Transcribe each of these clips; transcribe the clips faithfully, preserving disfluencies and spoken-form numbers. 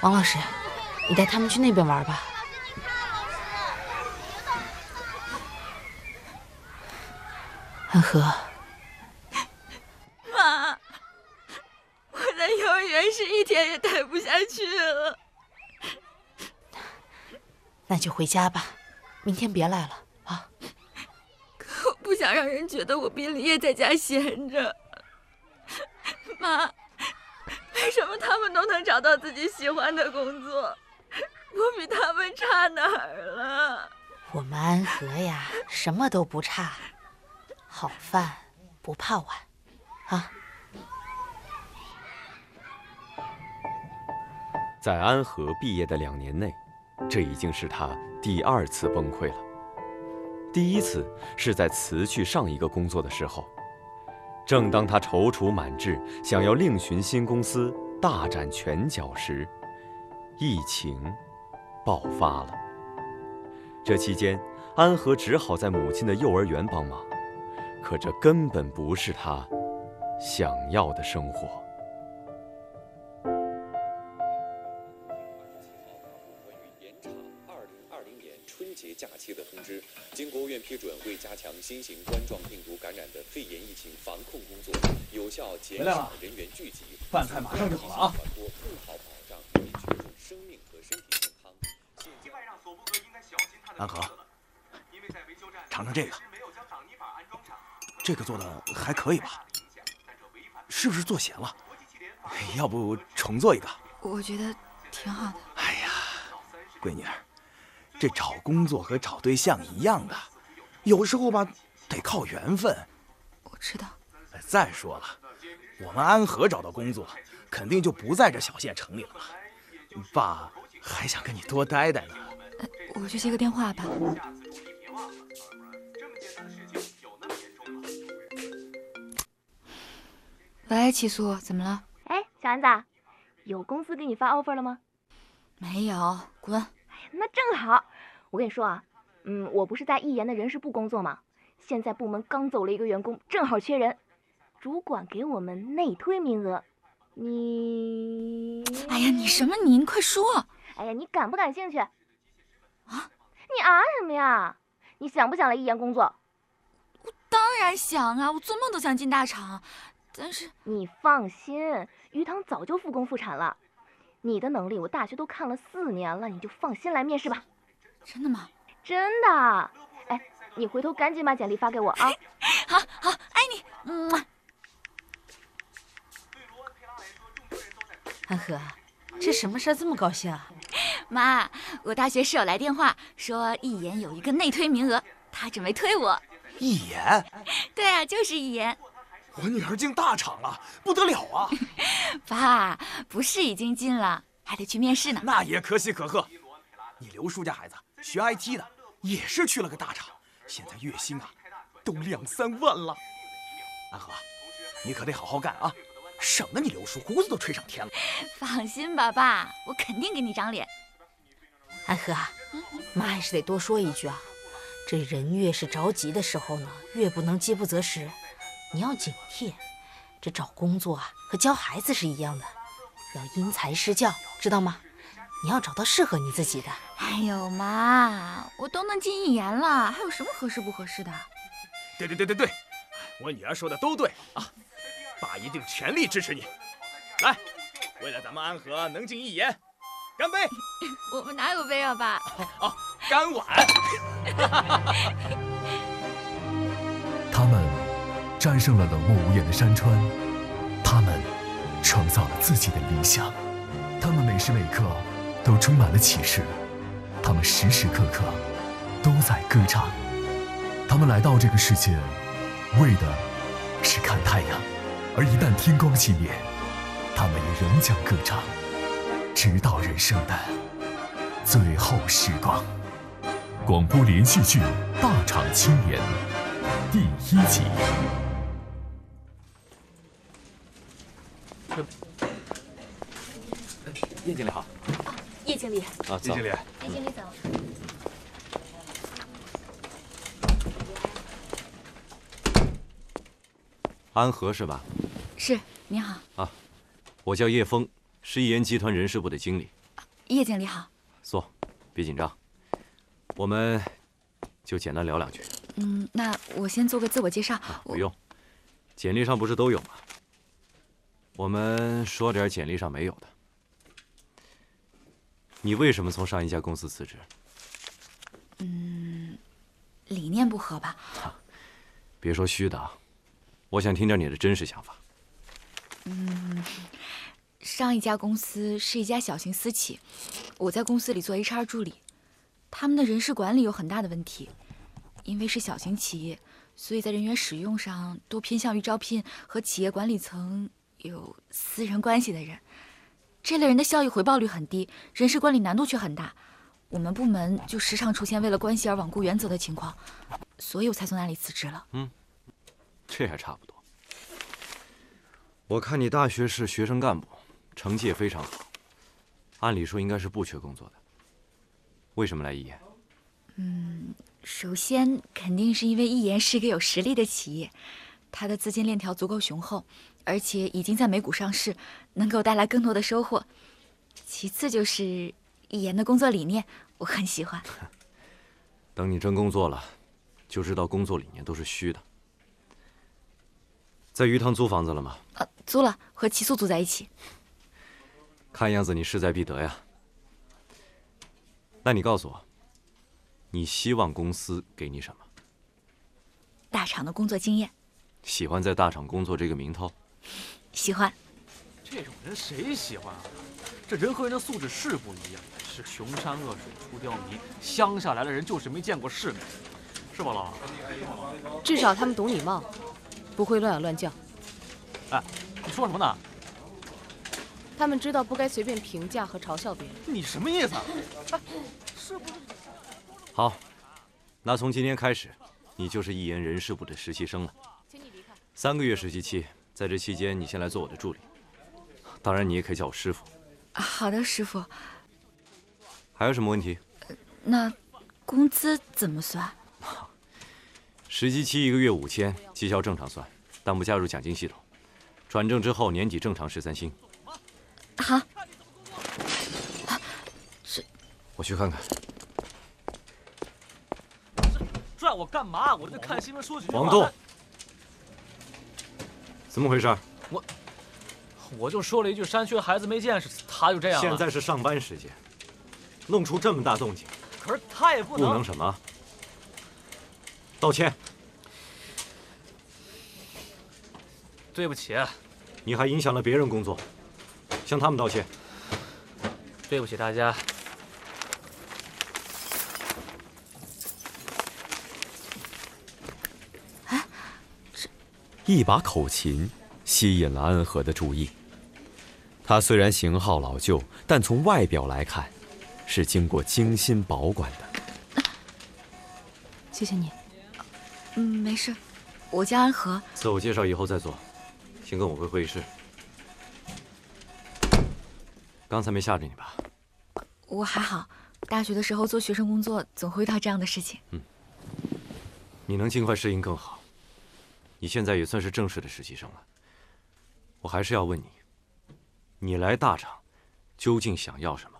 王老师，你带他们去那边玩吧。安和， 妈，我在幼儿园是一天也待不下去了。 那就回家吧，明天别来了啊。 可我不想让人觉得我毕了业在家闲着。妈，为什么他们都能找到自己喜欢的工作，我比他们差哪儿了？ 我们安和呀，什么都不差，好饭不怕晚，啊。 在安和毕业的两年内，这已经是他第二次崩溃了。第一次是在辞去上一个工作的时候，正当他踌躇满志，想要另寻新公司，大展拳脚时，疫情爆发了。这期间，安和只好在母亲的幼儿园帮忙，可这根本不是他想要的生活。 假期的通知，经国务院批准，为加强新型冠状病毒感染的肺炎疫情防控工作，有效减少人员聚集， 饭菜马上就好了啊！ 传播，更好保障人民群众生命和身体健康。 安和，尝尝这个，这个做的还可以吧？是不是做咸了？要不重做一个？ 我觉得挺好的。 哎呀，闺女儿。这找工作和找对象一样的，有时候吧，得靠缘分。 我知道。 再说了，我们安和找到工作，肯定就不在这小县城里了嘛。爸还想跟你多待待呢。 呃、我去接个电话吧。喂，齐素，怎么了？ 哎，小安子，有公司给你发 offer 了吗？ 没有，滚。 那正好，我跟你说啊，嗯，我不是在艺研的人事部工作吗？现在部门刚走了一个员工，正好缺人，主管给我们内推名额，你…… 哎呀，你什么你？你快说！ 哎呀，你感不感兴趣？ 啊？ 你啊什么呀？你想不想来艺研工作？ 我当然想啊，我做梦都想进大厂，但是…… 你放心，鱼塘早就复工复产了。你的能力我大学都看了四年了，你就放心来面试吧。 真的吗？ 真的。哎，你回头赶紧把简历发给我啊。 好好，爱你。嗯。 安和，这什么事这么高兴啊？ 妈，我大学室友来电话说艺研有一个内推名额，他准备推我。 艺研？ 对啊，就是艺研。 我女儿进大厂了，不得了啊！ 爸，不是已经进了，还得去面试呢。 那也可喜可贺。你刘叔家孩子学 I T 的，也是去了个大厂，现在月薪啊都两三万了。安和，你可得好好干啊，省得你刘叔胡子都吹上天了。 放心吧，爸，我肯定给你长脸。 安和，妈还是得多说一句啊，这人越是着急的时候呢，越不能饥不择食。你要警惕，这找工作啊和教孩子是一样的，要因材施教，知道吗？你要找到适合你自己的。 哎呦妈，我都能进艺研了，还有什么合适不合适的？ 对对对对对，我女儿说的都对啊，爸一定全力支持你。来，为了咱们安和能进艺研，干杯！ 我们哪有杯啊，爸？ 哦，干碗。 他们战胜了冷漠无言的山川，他们创造了自己的理想，他们每时每刻都充满了启示，他们时时刻刻都在歌唱。他们来到这个世界，为的是看太阳，而一旦天光熄灭，他们也仍将歌唱，直到人生的最后时光。广播连续剧《大厂青年》第一集。 叶经理好。 叶经理。 啊， 叶经理。 叶经理早。 安和是吧？ 是，你好。 啊，我叫叶峰，是艺研集团人事部的经理。 叶经理好。 坐，别紧张，我们就简单聊两句。 嗯，那我先做个自我介绍。 啊、不用，简历上不是都有吗？我们说点简历上没有的。你为什么从上一家公司辞职？ 嗯，理念不合吧？ 啊、别说虚的啊，我想听点你的真实想法。 嗯，上一家公司是一家小型私企，我在公司里做 H R 助理，他们的人事管理有很大的问题。因为是小型企业，所以在人员使用上都偏向于招聘和企业管理层有私人关系的人。这类人的效益回报率很低，人事管理难度却很大。我们部门就时常出现为了关系而罔顾原则的情况，所以我才从那里辞职了。 嗯，这还差不多。我看你大学是学生干部，成绩也非常好，按理说应该是不缺工作的，为什么来一言？ 嗯，首先肯定是因为一言是一个有实力的企业，它的资金链条足够雄厚，而且已经在美股上市，能够带来更多的收获。其次就是一言的工作理念，我很喜欢。 等你真工作了，就知道工作理念都是虚的。在鱼塘租房子了吗？ 呃，租了，和齐素租在一起。 看样子你势在必得呀。那你告诉我，你希望公司给你什么？ 大厂的工作经验。 喜欢在大厂工作这个名头？ 喜欢。 这种人谁喜欢啊？这人和人的素质是不一样，是穷山恶水出刁民，乡下来的人就是没见过世面，是吧，老王？ 至少他们懂礼貌，不会乱咬乱叫。 哎，你说什么呢？ 他们知道不该随便评价和嘲笑别人。 你什么意思啊？哎，是不是？ 好，那从今天开始，你就是一言人事部的实习生了。 请你离开。 三个月实习期，在这期间你先来做我的助理，当然你也可以叫我师傅。 好的，师傅。 还有什么问题？ 那工资怎么算？ 实习期一个月五千，绩效正常算，但不加入奖金系统。转正之后年底正常十三薪。 好。这， 我去看看。 拽我干嘛？我这看新闻说几句话。 王栋，怎么回事？ 我我就说了一句山区孩子没见识，他就这样了。 现在是上班时间，弄出这么大动静， 可是他也不能。 不能什么？道歉。 对不起。 你还影响了别人工作，向他们道歉。 对不起大家。 哎，这一把口琴吸引了安和的注意。它虽然型号老旧，但从外表来看，是经过精心保管的。 谢谢你。 嗯，没事。我叫安和。 自我介绍以后再做，先跟我回会议室。刚才没吓着你吧？ 我还好，大学的时候做学生工作，总会遇到这样的事情。 嗯，你能尽快适应更好。你现在也算是正式的实习生了。我还是要问你，你来大厂究竟想要什么？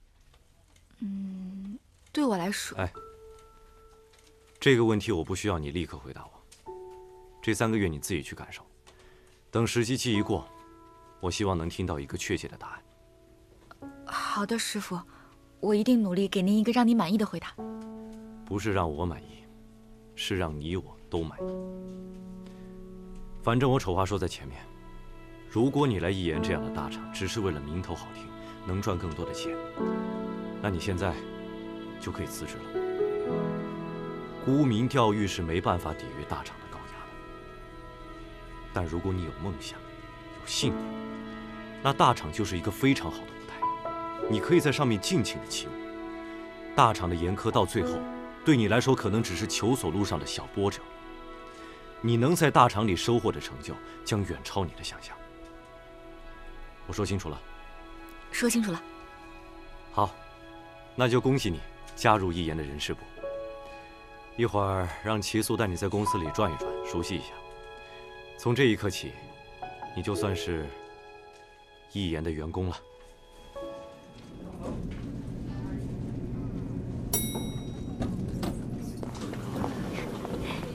嗯，对我来说， 哎，这个问题我不需要你立刻回答我。这三个月你自己去感受，等实习期一过，我希望能听到一个确切的答案。 好的，师傅，我一定努力给您一个让你满意的回答。 不是让我满意，是让你我都满意。反正我丑话说在前面，如果你来一言这样的大厂只是为了名头好听，能赚更多的钱，那你现在就可以辞职了。沽名钓誉是没办法抵御大厂的高压的，但如果你有梦想，有信念，那大厂就是一个非常好的舞台。你可以在上面尽情的起舞。大厂的严苛到最后，对你来说可能只是求索路上的小波折。你能在大厂里收获的成就，将远超你的想象。我说清楚了？ 说清楚了。 好，那就恭喜你加入一言的人事部。一会儿让齐素带你在公司里转一转，熟悉一下。从这一刻起，你就算是一言的员工了。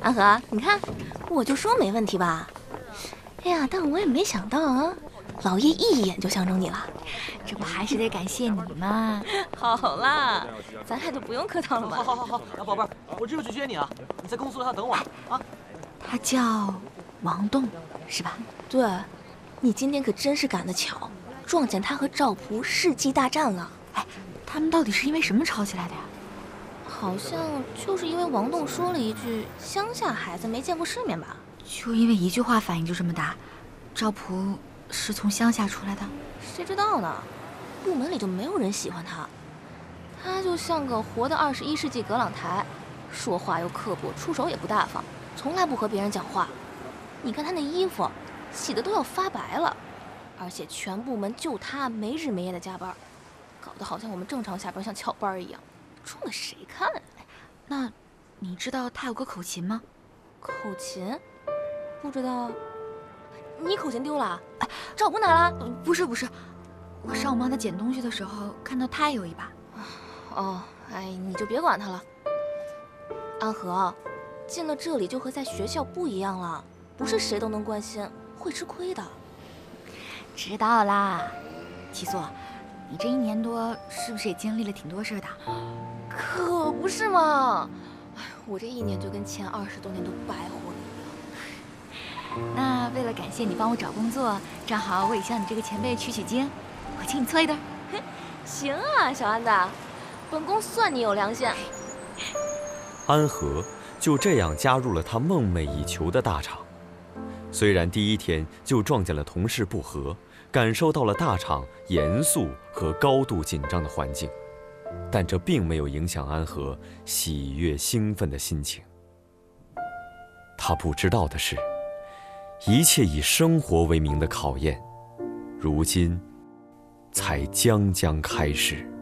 安和，你看，我就说没问题吧。哎呀，但我也没想到啊，老叶一眼就相中你了。 这不还是得感谢你吗？ 好啦，咱俩就不用客套了吧？ 好好好好，啊，宝贝儿，我这就去接你啊，你在公司楼下等我啊。 他叫王栋，是吧？ 对，你今天可真是赶得巧，撞见他和赵璞世纪大战了。 哎，他们到底是因为什么吵起来的呀？ 好像就是因为王栋说了一句“乡下孩子没见过世面”吧？ 就因为一句话反应就这么大？赵璞是从乡下出来的？ 谁知道呢？部门里就没有人喜欢他，他就像个活的二十一世纪葛朗台，说话又刻薄，出手也不大方，从来不和别人讲话。你看他那衣服，洗的都要发白了，而且全部门就他没日没夜的加班，搞得好像我们正常下班像翘班一样，冲着谁看？ 那，你知道他有个口琴吗？ 口琴？不知道。你口琴丢了？哎，赵璞拿了？ 不是不是，我上午帮他捡东西的时候看到他也有一把。 哦，哎，你就别管他了。安和，进了这里就和在学校不一样了，不是谁都能关心，会吃亏的。 知道啦，齐素，你这一年多是不是也经历了挺多事的？ 可不是嘛！哎，我这一年就跟前二十多年都白活了。 那为了感谢你帮我找工作，正好我也向你这个前辈取取经，我请你搓一顿。 行啊，小安的，本宫算你有良心。 安和就这样加入了他梦寐以求的大厂。虽然第一天就撞见了同事不和，感受到了大厂严肃和高度紧张的环境，但这并没有影响安和喜悦兴奋的心情。他不知道的是，一切以生活为名的考验，如今才将将开始。